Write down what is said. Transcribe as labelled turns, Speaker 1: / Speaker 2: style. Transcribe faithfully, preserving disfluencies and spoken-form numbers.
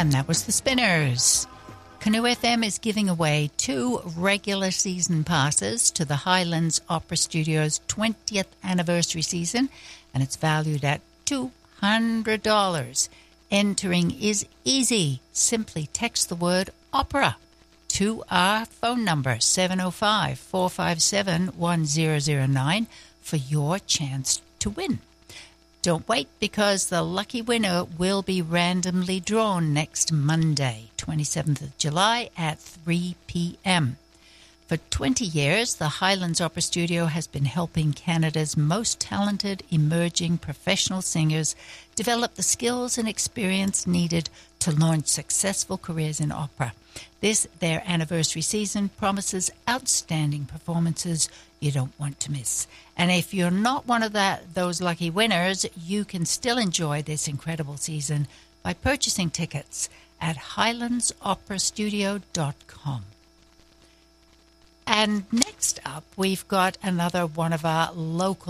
Speaker 1: And that was the Spinners. Canoe F M is giving away two regular season passes to the Highlands Opera Studio's twentieth anniversary season, and it's valued at two hundred dollars. Entering is easy. Simply text the word opera to our phone number, seven oh five, four five seven, one zero zero nine, for your chance to win. Don't wait, because the lucky winner will be randomly drawn next Monday, twenty-seventh of July at three p.m. For twenty years, the Highlands Opera Studio has been helping Canada's most talented emerging professional singers develop the skills and experience needed to launch successful careers in opera. This, their anniversary season, promises outstanding performances you don't want to miss. And if you're not one of that those lucky winners, you can still enjoy this incredible season by purchasing tickets at highlands opera studio dot com. And next up, we've got another one of our local